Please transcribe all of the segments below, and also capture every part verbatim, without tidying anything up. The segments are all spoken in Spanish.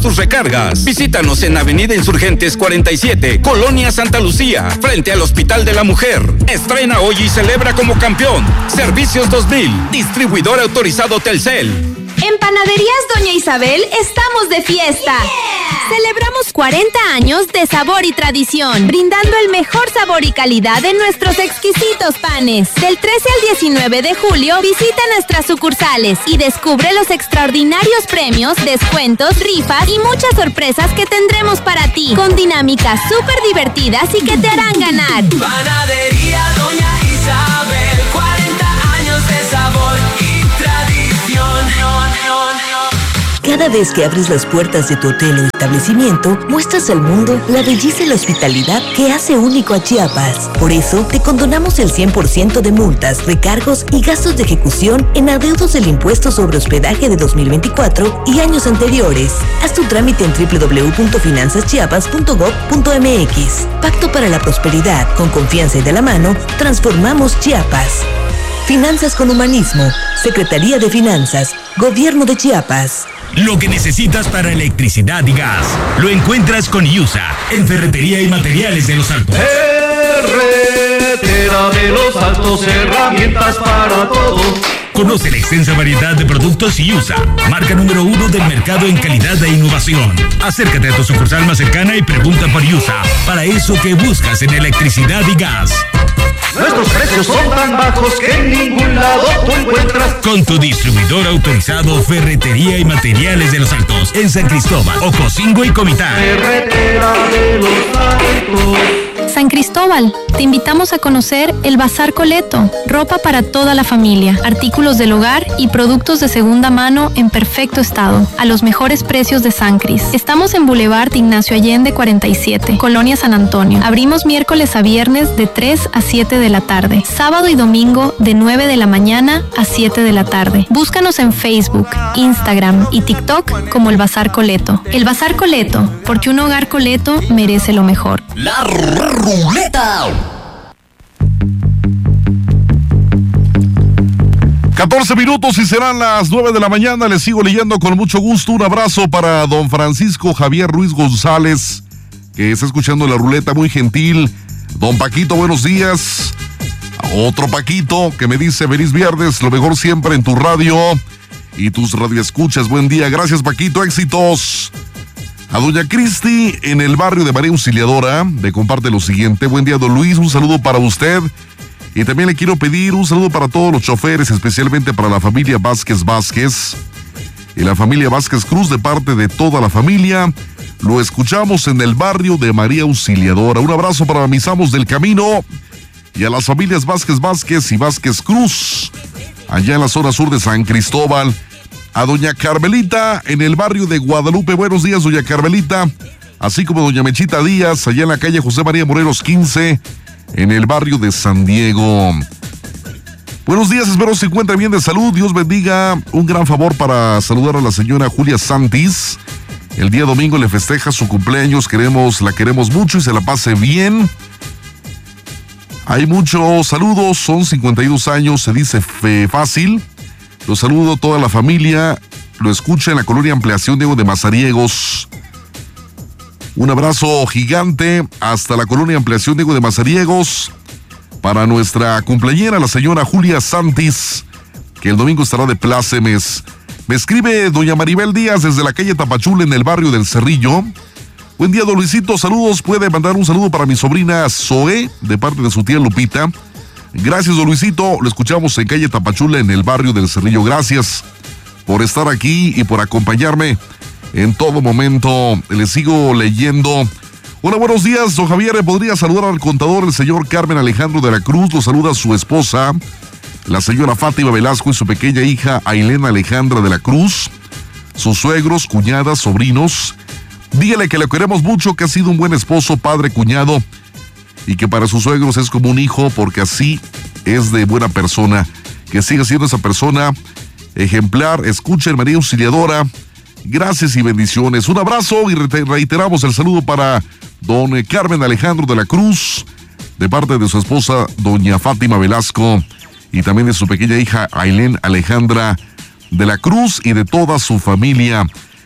tus recargas. Visítanos en Avenida Insurgentes cuarenta y siete, Colonia Santa Lucía, frente al Hospital de la Mujer. Estrena hoy y celebra como campeón. Servicios dos mil, distribuidor autorizado Telcel. En Panaderías Doña Isabel estamos de fiesta. Yeah. Celebramos cuarenta años de sabor y tradición, brindando el mejor sabor y calidad de nuestros exquisitos panes. Del trece al diecinueve de julio, visita nuestras sucursales y descubre los extraordinarios premios, descuentos, rifas y muchas sorpresas que tendremos para ti, con dinámicas súper divertidas y que te harán ganar. Panadería Doña Isabel, cuarenta años de sabor y tradición. Cada vez que abres las puertas de tu hotel o establecimiento, muestras al mundo la belleza y la hospitalidad que hace único a Chiapas. Por eso, te condonamos el cien por ciento de multas, recargos y gastos de ejecución en adeudos del impuesto sobre hospedaje de dos mil veinticuatro y años anteriores. Haz tu trámite en doble u doble u doble u punto finanzas chiapas punto gob punto eme equis. Pacto para la prosperidad, con confianza y de la mano, transformamos Chiapas. Finanzas con humanismo. Secretaría de Finanzas. Gobierno de Chiapas. Lo que necesitas para electricidad y gas lo encuentras con IUSA en Ferretería y Materiales de Los Altos. Ferretera de Los Altos, herramientas para todo. Conoce la extensa variedad de productos IUSA, marca número uno del mercado en calidad e innovación. Acércate a tu sucursal más cercana y pregunta por IUSA para eso que buscas en electricidad y gas. Nuestros precios son tan bajos que en ningún lado tú encuentras. Con tu distribuidor autorizado Ferretería y Materiales de Los Altos, en San Cristóbal, Ocosingo y Comitán. Ferretera de Los Altos. San Cristóbal, te invitamos a conocer el Bazar Coleto, ropa para toda la familia, artículos del hogar y productos de segunda mano en perfecto estado, a los mejores precios de San Cris. Estamos en Boulevard Ignacio Allende cuarenta y siete, Colonia San Antonio. Abrimos miércoles a viernes de tres a siete de la tarde, sábado y domingo de nueve de la mañana a siete de la tarde. Búscanos en Facebook, Instagram y TikTok como el Bazar Coleto. El Bazar Coleto, porque un hogar Coleto merece lo mejor. La ruleta. catorce minutos y serán las nueve de la mañana. Les sigo leyendo con mucho gusto. Un abrazo para don Francisco Javier Ruiz González, que está escuchando la ruleta, muy gentil. Don Paquito, buenos días. Otro Paquito que me dice feliz viernes, lo mejor siempre en tu radio y tus radioescuchas. Buen día, gracias Paquito, éxitos. A doña Cristi en el barrio de María Auxiliadora me comparte lo siguiente. Buen día, don Luis, un saludo para usted. Y también le quiero pedir un saludo para todos los choferes, especialmente para la familia Vázquez Vázquez y la familia Vázquez Cruz, de parte de toda la familia. Lo escuchamos en el barrio de María Auxiliadora. Un abrazo para mis amos del camino y a las familias Vázquez Vázquez y Vázquez Cruz, allá en la zona sur de San Cristóbal. A doña Carmelita en el barrio de Guadalupe. Buenos días, doña Carmelita. Así como doña Mechita Díaz, allá en la calle José María Morelos quince, en el barrio de San Diego. Buenos días, espero se encuentre bien de salud. Dios bendiga. Un gran favor para saludar a la señora Julia Santis. El día domingo le festeja su cumpleaños. Queremos, la queremos mucho y se la pase bien. Hay muchos saludos, son cincuenta y dos años, se dice fe fácil. Los saludo a toda la familia, lo escucha en la colonia Ampliación Diego de Mazariegos. Un abrazo gigante hasta la colonia Ampliación Diego de Mazariegos para nuestra cumpleañera, la señora Julia Santis, que el domingo estará de plácemes. Me escribe doña Maribel Díaz desde la calle Tapachula en el barrio del Cerrillo. Buen día, don Luisito, saludos. Puede mandar un saludo para mi sobrina Zoe, de parte de su tía Lupita. Gracias, don Luisito. Lo escuchamos en calle Tapachula, en el barrio del Cerrillo. Gracias por estar aquí y por acompañarme en todo momento. Les sigo leyendo. Hola, buenos días, don Javier. ¿Podría saludar al contador, el señor Carmen Alejandro de la Cruz? Lo saluda su esposa, la señora Fátima Velasco, y su pequeña hija Ailena Alejandra de la Cruz, sus suegros, cuñadas, sobrinos. Dígale que le queremos mucho, que ha sido un buen esposo, padre, cuñado, y que para sus suegros es como un hijo, porque así es de buena persona. Que siga siendo esa persona ejemplar. Escuchen, María Auxiliadora. Gracias y bendiciones. Un abrazo y reiteramos el saludo para don Carmen Alejandro de la Cruz, de parte de su esposa, doña Fátima Velasco, y también de su pequeña hija Ailén Alejandra de la Cruz, y de toda su familia.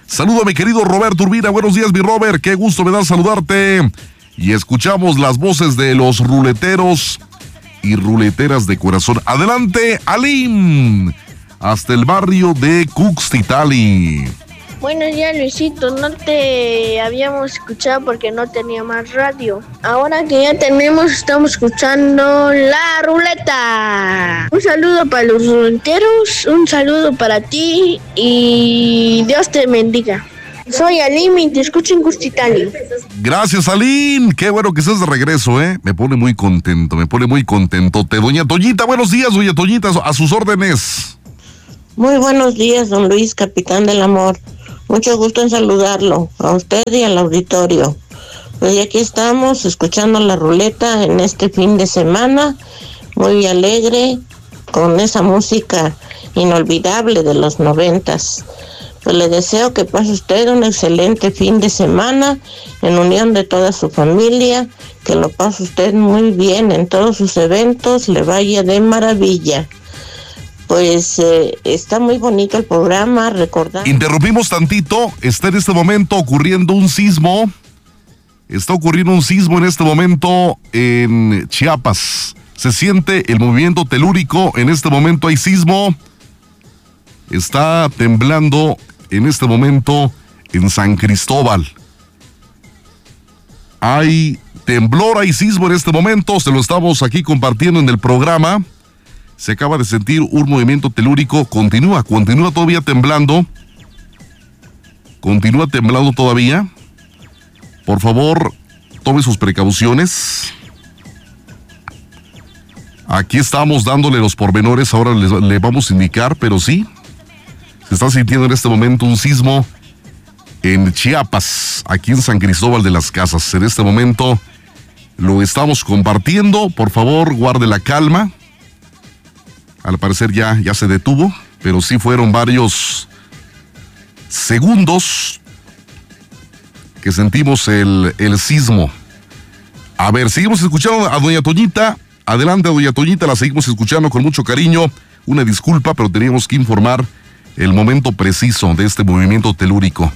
Saludo a mi querido Roberto Urbina. Buenos días, mi Robert. Qué gusto me da saludarte. Y escuchamos las voces de los ruleteros y ruleteras de corazón. Adelante, Alim. Hasta el barrio de Cuxtitali. Buenos días, Luisito. No te habíamos escuchado porque no tenía más radio. Ahora que ya tenemos, estamos escuchando la ruleta. Un saludo para los ruleteros, un saludo para ti y Dios te bendiga. Soy Alim y te escucho en Cuxtitali. Gracias, Alim. Qué bueno que estés de regreso, ¿eh? Me pone muy contento, me pone muy contento. Te, doña Toñita, buenos días, doña Toñita, a sus órdenes. Muy buenos días, don Luis, capitán del amor. Mucho gusto en saludarlo, a usted y al auditorio. Pues aquí estamos, escuchando la ruleta en este fin de semana, muy alegre, con esa música inolvidable de los noventas. Pues le deseo que pase usted un excelente fin de semana, en unión de toda su familia, que lo pase usted muy bien en todos sus eventos, le vaya de maravilla. Pues eh, está muy bonito el programa, recordar. Interrumpimos tantito, está en este momento ocurriendo un sismo, está ocurriendo un sismo en este momento en Chiapas. Se siente el movimiento telúrico, en este momento hay sismo, está temblando en este momento en San Cristóbal. Hay temblor, hay sismo en este momento, se lo estamos aquí compartiendo en el programa. Se acaba de sentir un movimiento telúrico, continúa, continúa todavía temblando, continúa temblando todavía. Por favor, tome sus precauciones. Aquí estamos dándole los pormenores, ahora les, le vamos a indicar, pero sí, se está sintiendo en este momento un sismo en Chiapas, aquí en San Cristóbal de las Casas. En este momento lo estamos compartiendo, por favor, guarde la calma. Al parecer ya, ya se detuvo, pero sí fueron varios segundos que sentimos el, el sismo. A ver, seguimos escuchando a doña Toñita. Adelante, doña Toñita, la seguimos escuchando con mucho cariño. Una disculpa, pero teníamos que informar el momento preciso de este movimiento telúrico.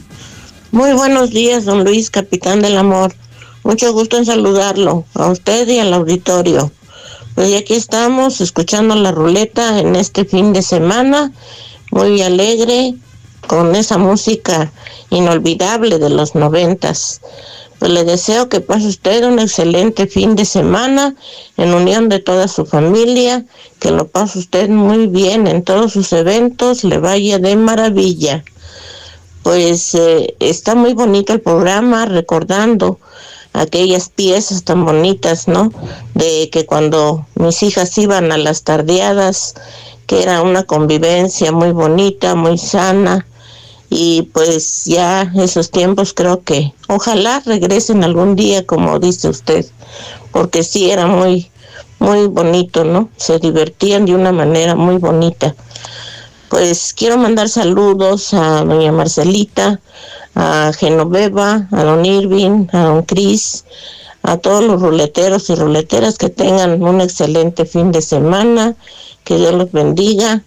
Muy buenos días, don Luis, capitán del amor. Mucho gusto en saludarlo, a usted y al auditorio. Pues aquí estamos escuchando la ruleta en este fin de semana, muy alegre, con esa música inolvidable de los noventas. Pues le deseo que pase usted un excelente fin de semana, en unión de toda su familia, que lo pase usted muy bien en todos sus eventos, le vaya de maravilla. Pues eh, está muy bonito el programa, recordando aquellas piezas tan bonitas, ¿no? De que cuando mis hijas iban a las tardeadas, que era una convivencia muy bonita, muy sana, y pues ya esos tiempos creo que ojalá regresen algún día, como dice usted, porque sí era muy, muy bonito, ¿no? Se divertían de una manera muy bonita. Pues quiero mandar saludos a doña Marcelita, a Genoveva, a don Irving, a don Cris, a todos los ruleteros y ruleteras que tengan un excelente fin de semana, que Dios los bendiga,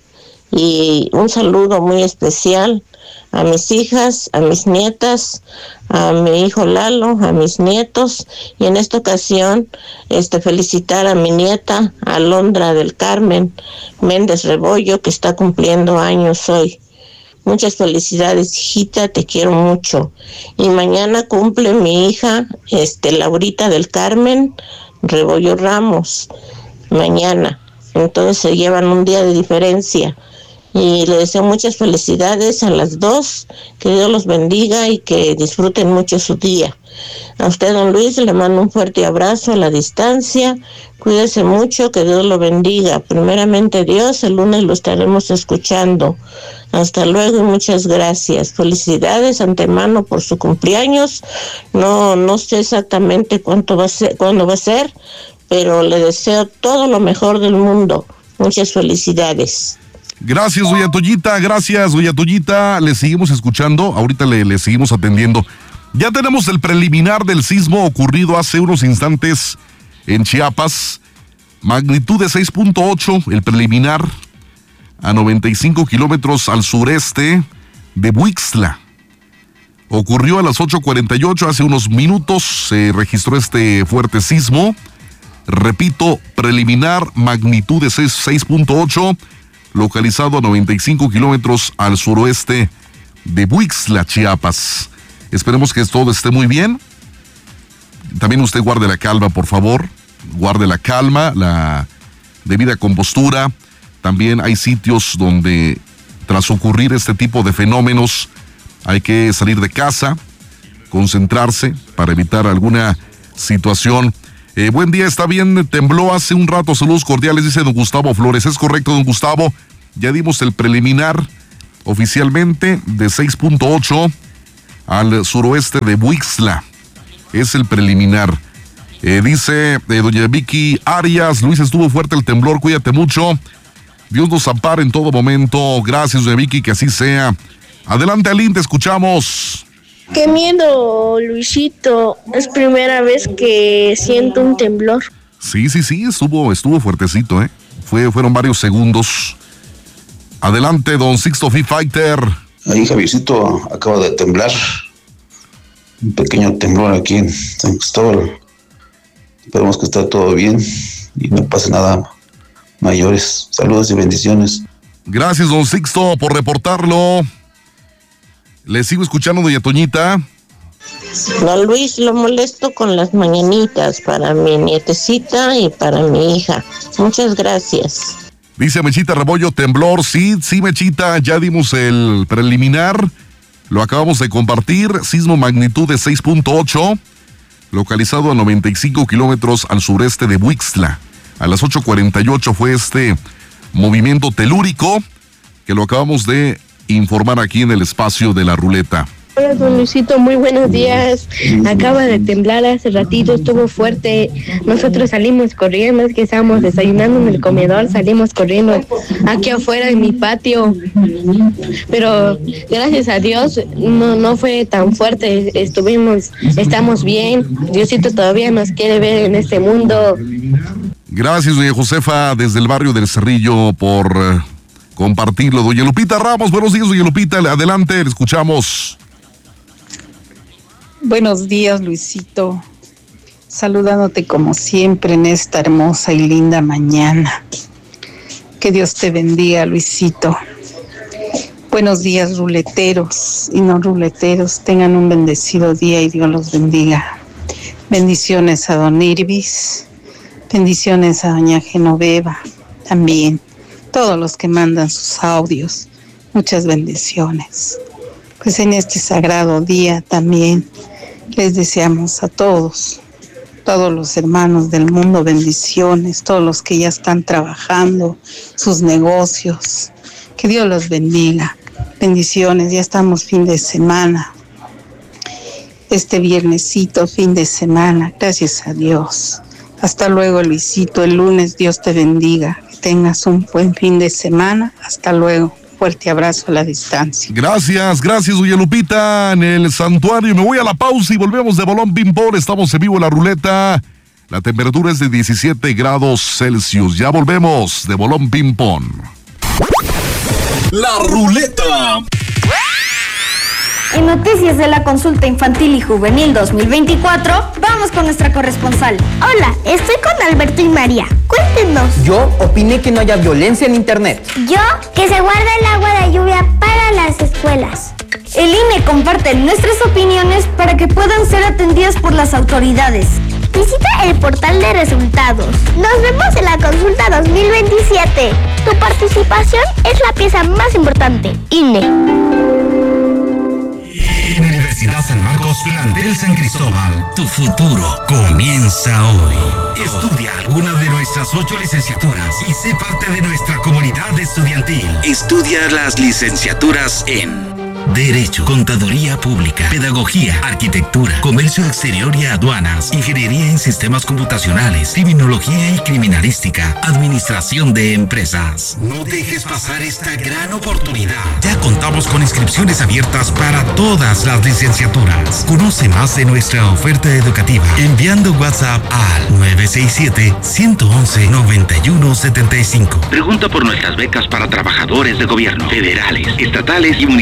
y un saludo muy especial a mis hijas, a mis nietas, a mi hijo Lalo, a mis nietos, y en esta ocasión este felicitar a mi nieta Alondra del Carmen Méndez Rebollo, que está cumpliendo años hoy. Muchas felicidades, hijita, te quiero mucho. Y mañana cumple mi hija, este, Laurita del Carmen Rebollo Ramos, mañana. Entonces se llevan un día de diferencia. Y le deseo muchas felicidades a las dos, que Dios los bendiga y que disfruten mucho su día. A usted, don Luis, le mando un fuerte abrazo a la distancia. Cuídese mucho, que Dios lo bendiga. Primeramente Dios, el lunes lo estaremos escuchando. Hasta luego y muchas gracias. Felicidades antemano por su cumpleaños. No, no sé exactamente cuánto va a ser, cuándo va a ser, pero le deseo todo lo mejor del mundo. Muchas felicidades. Gracias, doña Toñita, gracias, doña Toñita. Le seguimos escuchando, ahorita le, le seguimos atendiendo. Ya tenemos el preliminar del sismo ocurrido hace unos instantes en Chiapas. Magnitud de seis punto ocho, el preliminar, a noventa y cinco kilómetros al sureste de Huixtla. Ocurrió a las ocho cuarenta y ocho, hace unos minutos se registró este fuerte sismo. Repito, preliminar, magnitud de seis punto ocho, localizado a noventa y cinco kilómetros al suroeste de Huixtla, Chiapas. Esperemos que todo esté muy bien. También usted guarde la calma, por favor. Guarde la calma, la debida compostura. También hay sitios donde, tras ocurrir este tipo de fenómenos, hay que salir de casa, concentrarse para evitar alguna situación. Eh, buen día, está bien, tembló hace un rato, saludos cordiales, dice don Gustavo Flores. Es correcto, don Gustavo, ya dimos el preliminar oficialmente de seis punto ocho al suroeste de Huixtla. Es el preliminar. Eh, dice eh, doña Vicky Arias, Luis, estuvo fuerte el temblor, cuídate mucho. Dios nos ampare en todo momento. Gracias, doña Vicky, que así sea. Adelante, Aline, te escuchamos. Qué miedo, Luisito. Es primera vez que siento un temblor. Sí, sí, sí, estuvo, estuvo fuertecito, ¿eh? Fue, fueron varios segundos. Adelante, don Sixto Fee Fighter. Ahí, Javiercito, acaba de temblar. Un pequeño temblor aquí en San Cristóbal. Esperemos que esté todo bien y no pase nada mayores. Saludos y bendiciones. Gracias, don Sixto, por reportarlo. Le sigo escuchando, doña Toñita. Don Luis, lo molesto con las mañanitas para mi nietecita y para mi hija. Muchas gracias. Dice Mechita Rebollo, temblor, sí, sí, Mechita, ya dimos el preliminar. Lo acabamos de compartir, sismo magnitud de seis punto ocho, localizado a noventa y cinco kilómetros al sureste de Huixtla. A las ocho cuarenta y ocho fue este movimiento telúrico que lo acabamos de informar aquí en el espacio de la ruleta. Hola, don Luisito, muy buenos días. Acaba de temblar hace ratito, estuvo fuerte. Nosotros salimos corriendo, es que estábamos desayunando en el comedor, salimos corriendo aquí afuera en mi patio. Pero gracias a Dios no, no fue tan fuerte, estuvimos, estamos bien. Diosito todavía nos quiere ver en este mundo. Gracias, doña Josefa, desde el barrio del Cerrillo, por uh, compartirlo. Doña Lupita Ramos, buenos días, doña Lupita, adelante, le escuchamos. Buenos días, Luisito. Saludándote como siempre en esta hermosa y linda mañana. Que Dios te bendiga, Luisito. Buenos días, ruleteros y no ruleteros. Tengan un bendecido día y Dios los bendiga. Bendiciones a don Irvis. Bendiciones a doña Genoveva. También todos los que mandan sus audios. Muchas bendiciones. Pues en este sagrado día también les deseamos a todos, todos los hermanos del mundo, bendiciones, todos los que ya están trabajando, sus negocios, que Dios los bendiga, bendiciones, ya estamos fin de semana, este viernesito, fin de semana, gracias a Dios. Hasta luego, Luisito, el lunes Dios te bendiga, que tengas un buen fin de semana, hasta luego. Fuerte abrazo a la distancia. Gracias, gracias, doña Lupita, en el santuario. Me voy a la pausa y volvemos de Bolón Ping-Pong. Estamos en vivo en la ruleta. La temperatura es de diecisiete grados Celsius. Ya volvemos de Bolón Ping-Pong. La ruleta. En noticias de la consulta infantil y juvenil dos mil veinticuatro, vamos con nuestra corresponsal. Hola, estoy con Alberto y María. Cuéntenos. Yo opiné que no haya violencia en internet. Yo, que se guarde el agua de lluvia para las escuelas. El I N E comparte nuestras opiniones para que puedan ser atendidas por las autoridades. Visita el portal de resultados. Nos vemos en la consulta dos mil veintisiete. Tu participación es la pieza más importante. I N E. Universidad San Marcos, plantel San Cristóbal. Tu futuro comienza hoy. Estudia alguna de nuestras ocho licenciaturas y sé parte de nuestra comunidad estudiantil. Estudia las licenciaturas en Derecho, Contaduría Pública, Pedagogía, Arquitectura, Comercio Exterior y Aduanas, Ingeniería en Sistemas Computacionales, Criminología y Criminalística, Administración de Empresas. No dejes pasar esta gran oportunidad. Ya contamos con inscripciones abiertas para todas las licenciaturas. Conoce más de nuestra oferta educativa enviando WhatsApp al nueve seis siete, uno uno uno, nueve uno siete cinco. Pregunta por nuestras becas para trabajadores de gobierno, federales, estatales y municipales.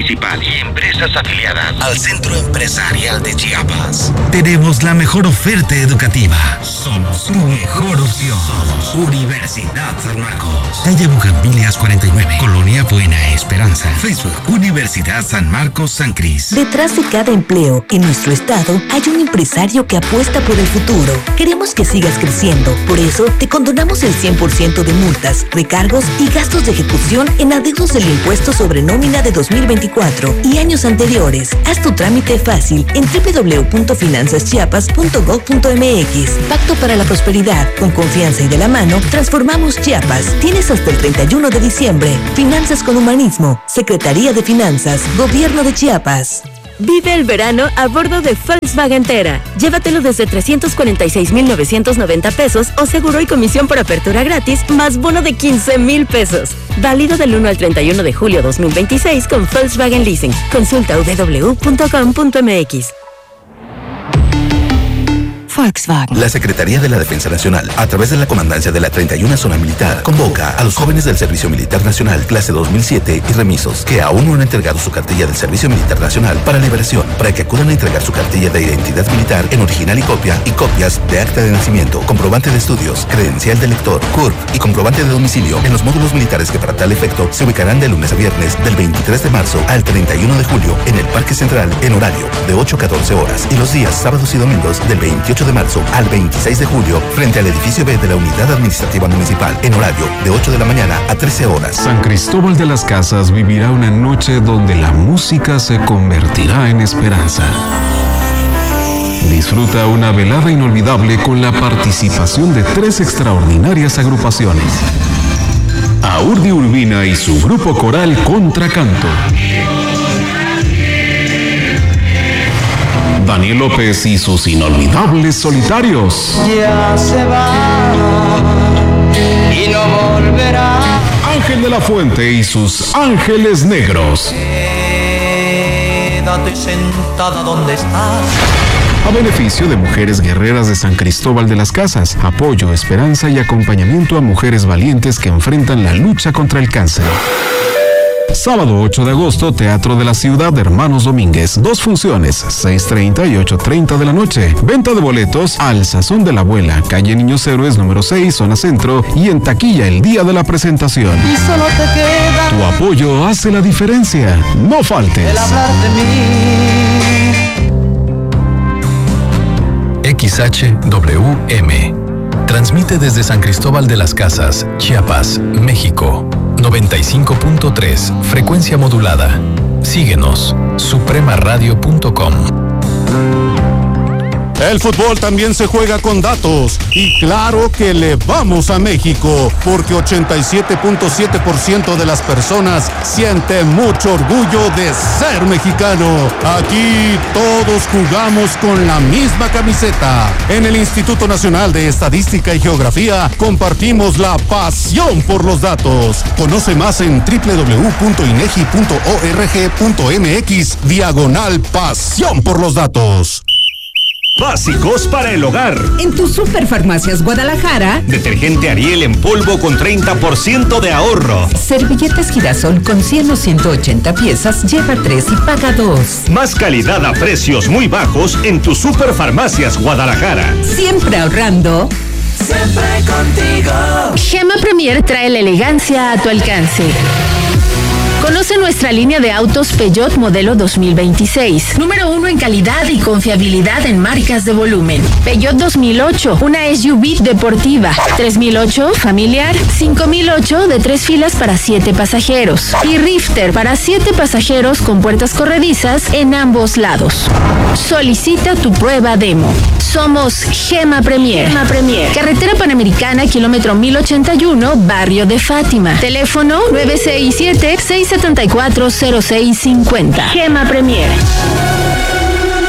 y empresas afiliadas al Centro Empresarial de Chiapas. Tenemos la mejor oferta educativa. Somos tu mejor opción. Universidad San Marcos. Calle Bugambilias cuarenta y nueve. Colonia Buena Esperanza. Facebook Universidad San Marcos San Cris. Detrás de cada empleo en nuestro estado hay un empresario que apuesta por el futuro. Queremos que sigas creciendo. Por eso te condonamos el cien por ciento de multas, recargos y gastos de ejecución en adeudos del impuesto sobre nómina de dos mil veinticuatro y años anteriores. Haz tu trámite fácil en doble u doble u doble u punto finanzas chiapas punto gob punto eme equis. Pacto para la prosperidad. Con confianza y de la mano, transformamos Chiapas. Tienes hasta el treinta y uno de diciembre. Finanzas con humanismo. Secretaría de Finanzas. Gobierno de Chiapas. Vive el verano a bordo de Volkswagen Tera. Llévatelo desde trescientos cuarenta y seis mil novecientos noventa pesos o seguro y comisión por apertura gratis más bono de quince mil pesos. Válido del uno al treinta y uno de julio dos mil veintiséis con Volkswagen Leasing. Consulta doble u doble u doble u punto com punto eme equis. Volkswagen. La Secretaría de la Defensa Nacional, a través de la Comandancia de la treinta y una Zona Militar, convoca a los jóvenes del Servicio Militar Nacional clase dos mil siete y remisos que aún no han entregado su cartilla del Servicio Militar Nacional para liberación, para que acudan a entregar su cartilla de identidad militar en original y copia y copias de acta de nacimiento, comprobante de estudios, credencial de lector, C U R P y comprobante de domicilio en los módulos militares que para tal efecto se ubicarán de lunes a viernes del veintitrés de marzo al treinta y uno de julio en el Parque Central en horario de ocho a catorce horas y los días sábados y domingos del veintiocho de marzo al veintiséis de julio frente al edificio B de la Unidad Administrativa Municipal en horario de ocho de la mañana a trece horas. San Cristóbal de las Casas vivirá una noche donde la música se convertirá en esperanza. Disfruta una velada inolvidable con la participación de tres extraordinarias agrupaciones. Aurdi Urbina y su grupo coral Contracanto. Daniel López y sus inolvidables solitarios. Ya se va y no volverá. Ángel de la Fuente y sus Ángeles Negros. Quédate sentada donde estás. A beneficio de mujeres guerreras de San Cristóbal de las Casas. Apoyo, esperanza y acompañamiento a mujeres valientes que enfrentan la lucha contra el cáncer. Sábado ocho de agosto, Teatro de la Ciudad de Hermanos Domínguez. Dos funciones, seis treinta y ocho treinta de la noche. Venta de boletos al Sazón de la Abuela, calle Niños Héroes número seis, zona centro, y en taquilla el día de la presentación. Y solo te queda Tu apoyo hace la diferencia. No faltes. el hablar de mí. X H W M. Transmite desde San Cristóbal de las Casas, Chiapas, México. noventa y cinco punto tres, frecuencia modulada. Síguenos, suprema radio punto com. El fútbol también se juega con datos y claro que le vamos a México porque ochenta y siete punto siete por ciento de las personas siente mucho orgullo de ser mexicano. Aquí todos jugamos con la misma camiseta. En el Instituto Nacional de Estadística y Geografía compartimos la pasión por los datos. Conoce más en doble u doble u doble u punto inegi punto org punto mx diagonal pasión por los datos. Básicos para el hogar. En tu Superfarmacias Guadalajara, Detergente Ariel en polvo con treinta por ciento de ahorro. servilletas Girasol con cien o ciento ochenta piezas, lleva tres y paga dos. Más calidad a precios muy bajos en tu Superfarmacias Guadalajara. Siempre ahorrando. Siempre contigo. Gema Premier trae la elegancia a tu alcance. Conoce nuestra línea de autos Peugeot modelo dos mil veintiséis. Número uno en calidad y confiabilidad en marcas de volumen. Peugeot dos mil ocho, una S U V deportiva. tres mil ocho, familiar. cinco mil ocho, de tres filas para siete pasajeros. Y Rifter para siete pasajeros con puertas corredizas en ambos lados. Solicita tu prueba demo. Somos Gema Premier. Gema Premier. Carretera Panamericana, kilómetro mil ochenta y uno, barrio de Fátima. Teléfono nueve seis siete, seis siete cuatro, cero seis cinco cero. Gema Premier.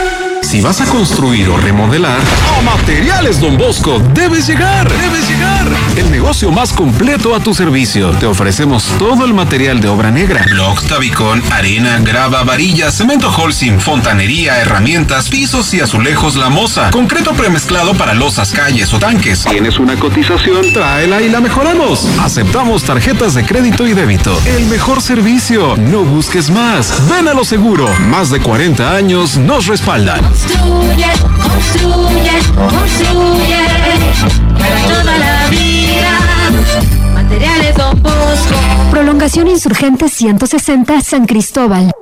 Si vas a construir o remodelar, a Materiales Don Bosco debes llegar, debes llegar. El negocio más completo a tu servicio. Te ofrecemos todo el material de obra negra: bloc, tabicón, arena, grava, varilla, cemento Holcim, fontanería, herramientas, pisos y azulejos La Moza, concreto premezclado para losas, calles o tanques. ¿Tienes una cotización? Tráela y la mejoramos. Aceptamos tarjetas de crédito y débito. El mejor servicio. No busques más. Ven a Lo Seguro. Más de cuarenta años nos respaldan. Construye, construye, construye para toda la vida. Materiales Don Bosco. Prolongación Insurgente ciento sesenta San Cristóbal.